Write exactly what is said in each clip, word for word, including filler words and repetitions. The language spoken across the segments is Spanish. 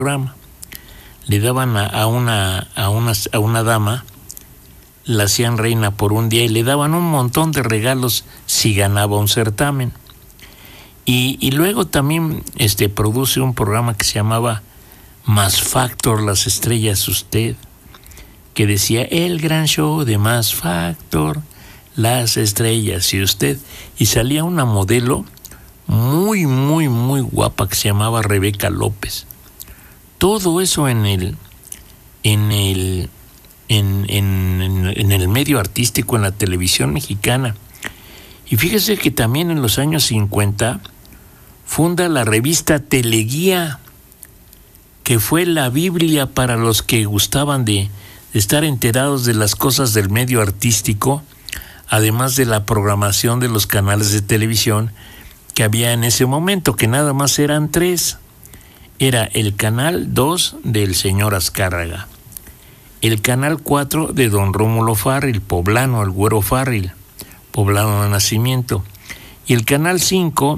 programa. Le daban a, a, una, a, una, a una dama, la hacían reina por un día y le daban un montón de regalos si ganaba un certamen. Y, y luego también este, produce un programa que se llamaba Más Factor, las estrellas usted, que decía el gran show de Más Factor, las estrellas y usted, y salía una modelo muy, muy, muy guapa que se llamaba Rebeca López. Todo eso en el, en el, en, en, en el medio artístico, en la televisión mexicana. Y fíjese que también en los años cincuenta funda la revista Teleguía, que fue la Biblia para los que gustaban de, de estar enterados de las cosas del medio artístico, además de la programación de los canales de televisión que había en ese momento, que nada más eran tres. Era el canal dos del señor Azcárraga, el canal cuatro de don Rómulo Farril, poblano, el Güero Farril, poblano de nacimiento, y el canal cinco,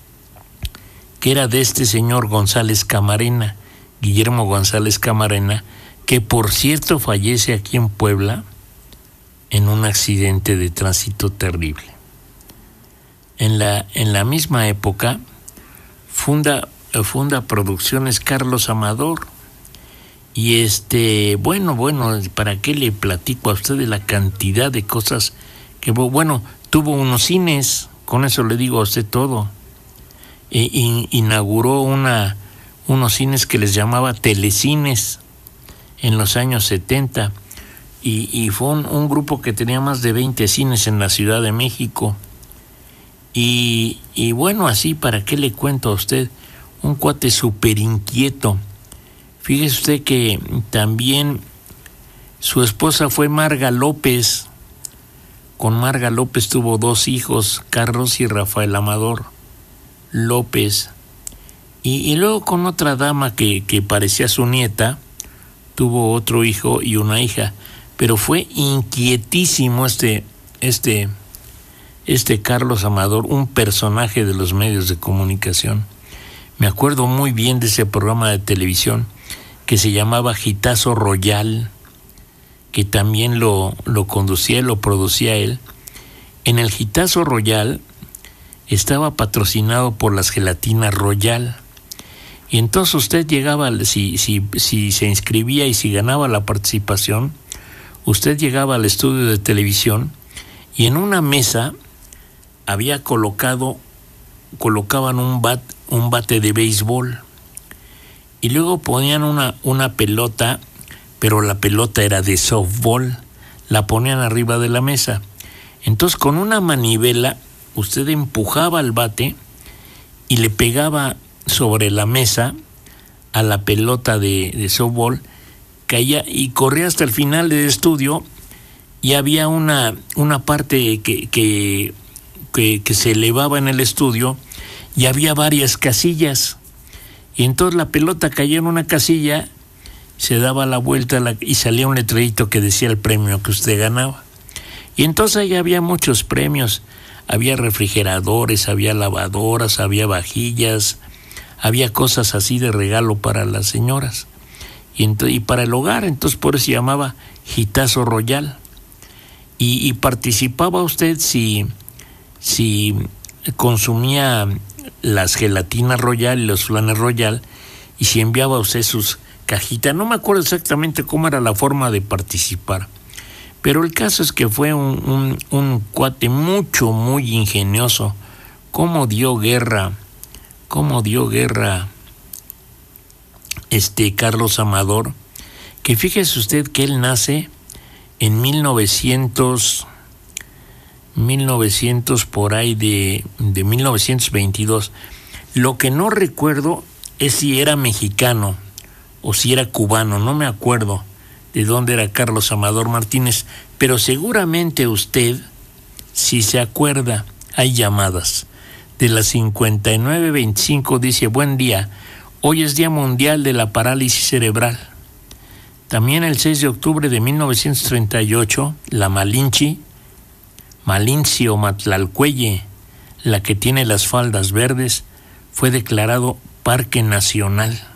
que era de este señor González Camarena, Guillermo González Camarena, que por cierto fallece aquí en Puebla en un accidente de tránsito terrible. En la, en la misma época funda, funda Producciones Carlos Amador, y este, bueno, bueno, ¿para qué le platico a usted de la cantidad de cosas que, bueno, tuvo unos cines, con eso le digo a usted todo. E, in, inauguró una, unos cines que les llamaba telecines en los años setenta, y, y fue un, un grupo que tenía más de veinte cines en la Ciudad de México. Y, y bueno, así, ¿para qué le cuento a usted? Un cuate súper inquieto. Fíjese usted que también su esposa fue Marga López. Con Marga López tuvo dos hijos, Carlos y Rafael Amador López. Y, y luego con otra dama que, que parecía su nieta, tuvo otro hijo y una hija. Pero fue inquietísimo este, este, este Carlos Amador, un personaje de los medios de comunicación. Me acuerdo muy bien de ese programa de televisión que se llamaba Hitazo Royal, que también lo, lo conducía y lo producía él. En el Hitazo Royal estaba patrocinado por las gelatinas Royal. Y entonces usted llegaba, si, si, si se inscribía y si ganaba la participación, usted llegaba al estudio de televisión y en una mesa había colocado, colocaban un bat, un bate de béisbol, y luego ponían una, una pelota, pero la pelota era de softball, la ponían arriba de la mesa. Entonces con una manivela usted empujaba el bate y le pegaba sobre la mesa a la pelota de, de softball, caía y corría hasta el final del estudio, y había una, una parte que, que, que, que se elevaba en el estudio y había varias casillas, y entonces la pelota caía en una casilla, se daba la vuelta la, y salía un letrerito que decía el premio que usted ganaba. Y entonces ahí había muchos premios, había refrigeradores, había lavadoras, había vajillas, había cosas así de regalo para las señoras y, ent- y para el hogar. Entonces por eso se llamaba Hitazo Royal. Y, y participaba usted si, si consumía las gelatinas Royal y los flanes Royal, y si enviaba usted sus cajitas. No me acuerdo exactamente cómo era la forma de participar, pero el caso es que fue un, un, un cuate mucho, muy ingenioso. Cómo dio guerra, cómo dio guerra este Carlos Amador, que fíjese usted que él nace en mil novecientos, mil novecientos por ahí de, de mil novecientos veintidós. Lo que no recuerdo es si era mexicano o si era cubano, no me acuerdo de dónde era Carlos Amador Martínez, pero seguramente usted, si se acuerda, hay llamadas. De las cincuenta y nueve veinticinco dice: buen día, hoy es Día Mundial de la Parálisis Cerebral. También el seis de octubre de mil novecientos treinta y ocho, la Malinche, Malinche o Matlalcueye, la que tiene las faldas verdes, fue declarado Parque Nacional.